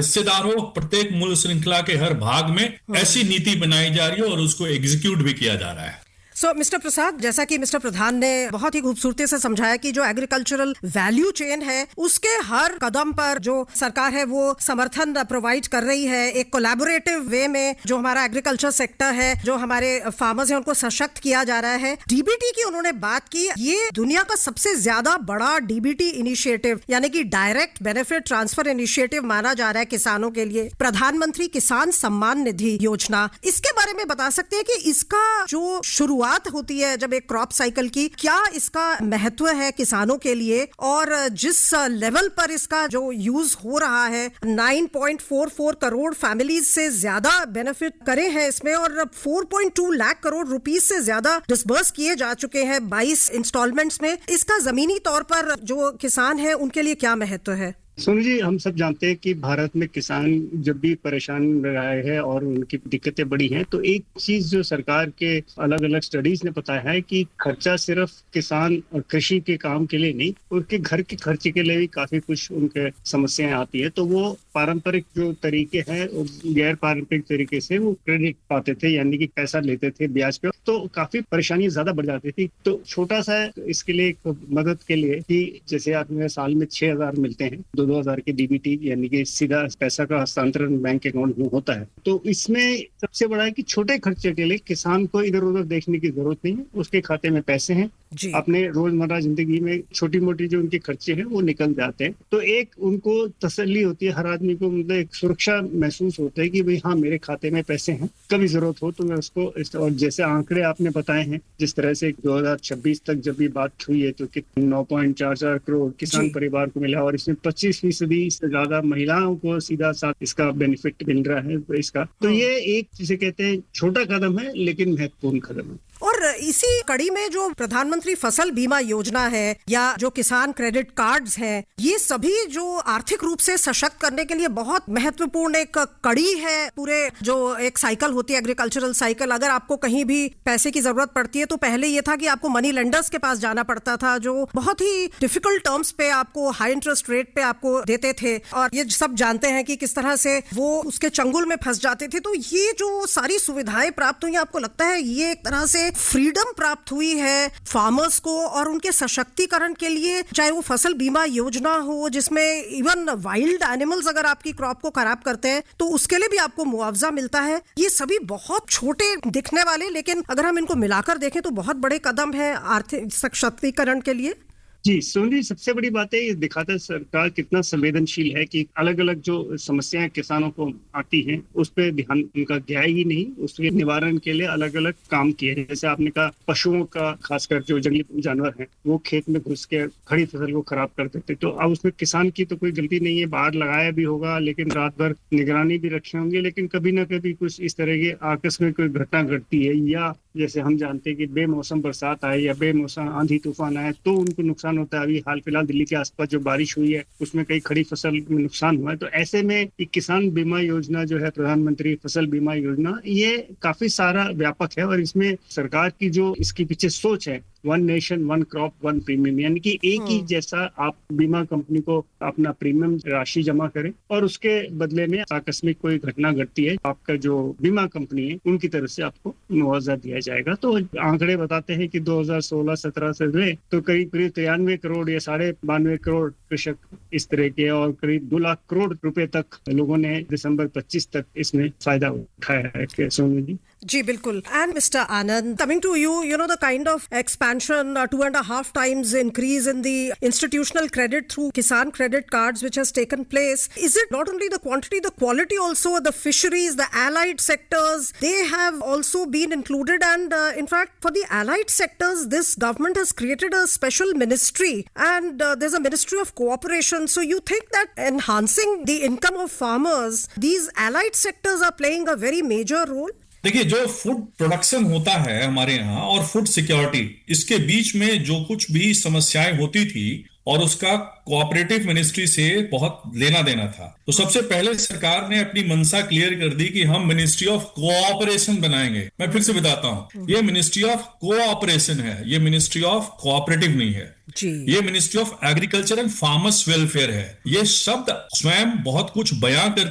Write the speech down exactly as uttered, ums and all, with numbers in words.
हिस्सेदार हो, प्रत्येक मूल्य श्रृंखला के हर भाग में ऐसी नीति बनाई जा रही है और उसको एग्जीक्यूट भी किया जा रहा है। सो मिस्टर प्रसाद, जैसा कि मिस्टर प्रधान ने बहुत ही खूबसूरती से समझाया कि जो एग्रीकल्चरल वैल्यू चेन है उसके हर कदम पर जो सरकार है वो समर्थन प्रोवाइड कर रही है, एक कोलैबोरेटिव वे में जो हमारा एग्रीकल्चर सेक्टर है, जो हमारे फार्मर्स हैं उनको सशक्त किया जा रहा है। डीबीटी की उन्होंने बात की, ये दुनिया का सबसे ज्यादा बड़ा डीबीटी इनिशिएटिव यानी कि डायरेक्ट बेनिफिट ट्रांसफर इनिशिएटिव माना जा रहा है किसानों के लिए, प्रधानमंत्री किसान सम्मान निधि योजना। इसके बारे में बता सकते हैं कि इसका जो शुरुआत होती है जब एक क्रॉप साइकिल की, क्या इसका महत्व है किसानों के लिए, और जिस लेवल पर इसका जो यूज हो रहा है नौ पॉइंट चार चार करोड़ फैमिलीज से ज्यादा बेनिफिट करे हैं इसमें, और चार पॉइंट दो लाख करोड़ रुपीस से ज्यादा डिसबर्स किए जा चुके हैं बाईस इंस्टॉलमेंट्स में। इसका जमीनी तौर पर जो किसान है उनके लिए क्या महत्व है? सोनू जी, हम सब जानते हैं कि भारत में किसान जब भी परेशान रहे हैं और उनकी दिक्कतें बड़ी हैं, तो एक चीज जो सरकार के अलग अलग स्टडीज ने बताया है कि खर्चा सिर्फ किसान और कृषि के काम के लिए नहीं, उनके घर के खर्चे के लिए भी काफी कुछ उनके समस्याएं आती है। तो वो पारंपरिक जो तरीके हैं, गैर पारंपरिक तरीके से वो क्रेडिट पाते थे, यानी कि पैसा लेते थे ब्याज पे, तो काफी परेशानी ज्यादा बढ़ जाती थी। तो छोटा सा इसके लिए एक मदद के लिए कि जैसे आपने साल में छह हजार मिलते हैं, दो दो हजार के डीबीटी यानी कि सीधा पैसा का हस्तांतरण बैंक अकाउंट में होता है। तो इसमें सबसे बड़ा है कि छोटे खर्चे के लिए किसान को इधर उधर देखने की जरूरत नहीं है, उसके खाते में पैसे हैं, अपने रोजमर्रा जिंदगी में छोटी मोटी जो उनके खर्चे हैं वो निकल जाते हैं। तो एक उनको तसल्ली होती है, हर आदमी को मतलब एक सुरक्षा महसूस होता है कि भाई हाँ, मेरे खाते में पैसे हैं, कभी जरूरत हो तो मैं उसको। और जैसे आंकड़े आपने बताए हैं, जिस तरह से दो हजार छब्बीस तक जब भी बात हुई है तो नौ पॉइंट चार चार करोड़ किसान परिवार को मिला, और इसमें पच्चीस फीसदी से ज्यादा महिलाओं को सीधा साथ इसका बेनिफिट मिल रहा है इसका। तो ये एक जिसे कहते हैं छोटा कदम है लेकिन महत्वपूर्ण कदम है। और इसी कड़ी में जो प्रधानमंत्री फसल बीमा योजना है या जो किसान क्रेडिट कार्ड्स हैं, ये सभी जो आर्थिक रूप से सशक्त करने के लिए बहुत महत्वपूर्ण एक कड़ी है पूरे जो एक साइकिल होती है, एग्रीकल्चरल साइकिल। अगर आपको कहीं भी पैसे की जरूरत पड़ती है तो पहले ये था कि आपको मनी लेंडर्स के पास जाना पड़ता था, जो बहुत ही डिफिकल्ट टर्म्स पे आपको हाई इंटरेस्ट रेट पे आपको देते थे, और ये सब जानते हैं कि किस तरह से वो उसके चंगुल में फंस जाते थे। तो ये जो सारी सुविधाएं प्राप्त हुई, आपको लगता है ये एक तरह से फ्रीडम प्राप्त हुई है फार्मर्स को और उनके सशक्तिकरण के लिए, चाहे वो फसल बीमा योजना हो जिसमें इवन वाइल्ड एनिमल्स अगर आपकी क्रॉप को खराब करते हैं तो उसके लिए भी आपको मुआवजा मिलता है। ये सभी बहुत छोटे दिखने वाले, लेकिन अगर हम इनको मिलाकर देखें तो बहुत बड़े कदम है आर्थिक सशक्तिकरण के लिए। जी सोनी, सबसे बड़ी बात है ये दिखाता है सरकार कितना संवेदनशील है कि अलग अलग जो समस्याएं किसानों को आती हैं उस पर ध्यान उनका गया ही नहीं, उसके निवारण के लिए अलग अलग काम किए हैं। जैसे आपने कहा पशुओं का, खासकर जो जंगली जानवर हैं वो खेत में घुस के खड़ी फसल को खराब कर देते, तो अब उसमें किसान की तो कोई गलती नहीं है, बाहर लगाया भी होगा लेकिन रात भर निगरानी भी रखे होंगे, लेकिन कभी ना कभी कुछ इस तरह की आकस्मिक कोई घटना घटती है, या जैसे हम जानते हैं कि बेमौसम बरसात आए या बेमौसम आंधी तूफान आए तो उनको नुकसान होता है। अभी हाल फिलहाल दिल्ली के आसपास जो बारिश हुई है उसमें कई खड़ी फसल में नुकसान हुआ है। तो ऐसे में एक किसान बीमा योजना जो है, प्रधानमंत्री फसल बीमा योजना, ये काफी सारा व्यापक है, और इसमें सरकार की जो इसके पीछे सोच है, one nation one crop one premium, यानी कि एक ही जैसा आप बीमा कंपनी को अपना प्रीमियम राशि जमा करें और उसके बदले में आकस्मिक कोई घटना घटती है, आपका जो बीमा कंपनी है उनकी तरफ से आपको मुआवजा दिया जाएगा। तो आंकड़े बताते हैं कि दो हजार सोलह सत्रह से हुए तो करीब करीब तिरानवे करोड़ या साढ़े बानवे करोड़ कृषक इस तरह के, और करीब दो लाख करोड़ रुपए तक लोगों ने दिसंबर पच्चीस तक इसमें फायदा उठाया है। सोनू जी जी बिल्कुल। And mister Anand, coming to you, you know the kind of expansion, uh, two and a half times increase in the institutional credit through Kisan credit cards which has taken place. Is it not only the quantity, the quality also? The fisheries, the allied sectors, they have also been included, and uh, in fact for the allied sectors this government has created a special ministry, and uh, there's a ministry of cooperation. So you think that enhancing the income of farmers, these allied sectors are playing a very major role? देखिए, जो food production होता है हमारे यहाँ और food security, इसके बीच में जो कुछ भी समस्याएं होती थी और उसका कोऑपरेटिव मिनिस्ट्री से बहुत लेना देना था, तो सबसे पहले सरकार ने अपनी मंशा क्लियर कर दी कि हम मिनिस्ट्री ऑफ कोऑपरेशन बनाएंगे। मैं फिर से बताता हूं, ये मिनिस्ट्री ऑफ कोऑपरेशन है, ये मिनिस्ट्री ऑफ कोऑपरेटिव नहीं है जी। ये ministry of agriculture and farmers welfare है। ये शब्द स्वयं बहुत कुछ बयां कर